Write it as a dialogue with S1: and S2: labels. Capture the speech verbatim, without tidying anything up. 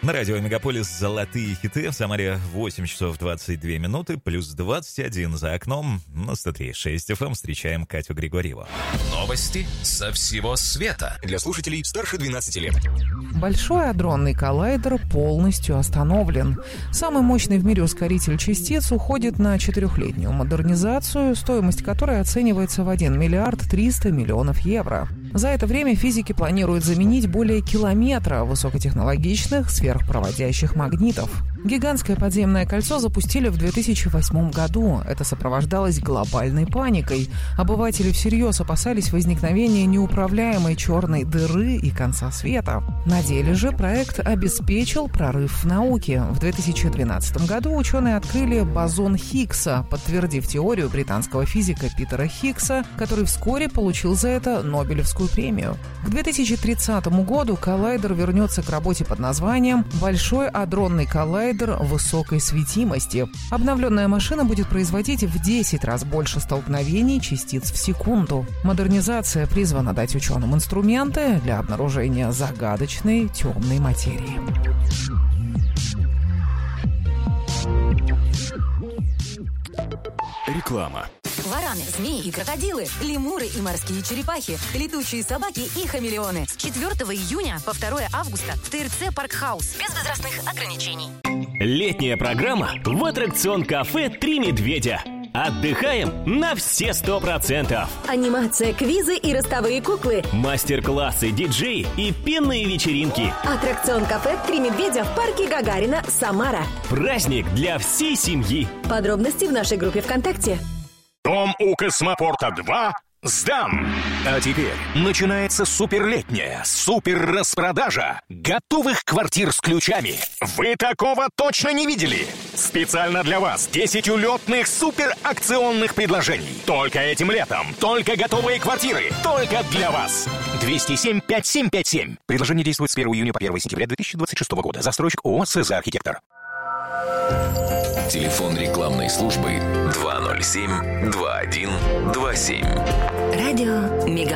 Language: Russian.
S1: На радио Мегаполис «Золотые хиты». В Самаре восемь часов двадцать две минуты, плюс двадцать один за окном. На сто три и шесть эф эм встречаем Катю Григорьеву.
S2: Новости со всего света. Для слушателей старше двенадцати лет.
S3: Большой адронный коллайдер полностью остановлен. Самый мощный в мире ускоритель частиц уходит на четырехлетнюю модернизацию, стоимость которой оценивается в один миллиард триста миллионов евро. За это время физики планируют заменить более километра высокотехнологичных сверхпроводящих магнитов. Гигантское подземное кольцо запустили в две тысячи восьмом году. Это сопровождалось глобальной паникой. Обыватели всерьез опасались возникновения неуправляемой черной дыры и конца света. На деле же проект обеспечил прорыв в науке. В две тысячи двенадцатом году ученые открыли бозон Хиггса, подтвердив теорию британского физика Питера Хиггса, который вскоре получил за это Нобелевскую премию. К две тысячи тридцатому году коллайдер вернется к работе под названием «Большой адронный коллайдер высокой светимости». Обновленная машина будет производить в десять раз больше столкновений частиц в секунду. Модернизация призвана дать ученым инструменты для обнаружения загадочной темной материи.
S2: Реклама.
S4: Вараны, змеи и крокодилы, лемуры и морские черепахи, летучие собаки и хамелеоны. С четвёртого июня по второе августа в ТРЦ «Паркхаус». Без возрастных ограничений.
S5: Летняя программа в аттракцион-кафе «Три медведя». Отдыхаем на все сто процентов.
S6: Анимация, квизы и ростовые куклы.
S5: Мастер-классы, диджеи и пенные вечеринки.
S6: Аттракцион кафе «Три медведя» в парке Гагарина, Самара.
S5: Праздник для всей семьи.
S6: Подробности в нашей группе ВКонтакте.
S2: Дом у Космопорта два сдан. А теперь начинается суперлетняя супер-распродажа готовых квартир с ключами. Вы такого точно не видели? Специально для вас десять улетных суперакционных предложений. Только этим летом. Только готовые квартиры. Только для вас. двести семь пятьдесят семь пятьдесят семь. Предложение действует с первого июня по первое сентября две тысячи двадцать шестого года. Застройщик ООО «СЗ Архитектор».
S7: Телефон рекламной службы два ноль семь два один два семь.
S4: Радио Мегаполис.